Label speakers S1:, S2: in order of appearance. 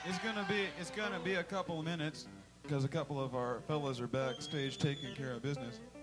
S1: It's gonna be a couple of minutes because a couple of our fellas are backstage taking care of business.